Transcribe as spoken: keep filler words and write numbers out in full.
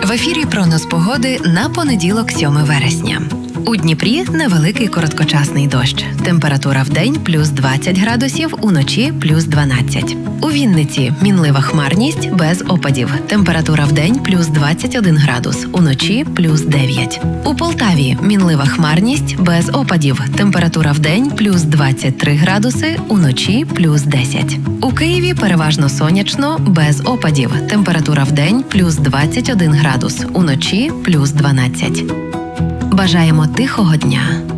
В ефірі прогноз погоди на понеділок, сьоме вересня. У Дніпрі невеликий короткочасний дощ. Температура вдень плюс двадцять градусів, уночі плюс дванадцять. У Вінниці мінлива хмарність без опадів. Температура вдень плюс двадцять один градус, уночі плюс дев'ять. У Полтаві мінлива хмарність без опадів. Температура вдень плюс двадцять три градуси, уночі плюс десять. У Києві переважно сонячно без опадів. Температура вдень плюс двадцять один градус, уночі плюс дванадцять. Бажаємо тихого дня.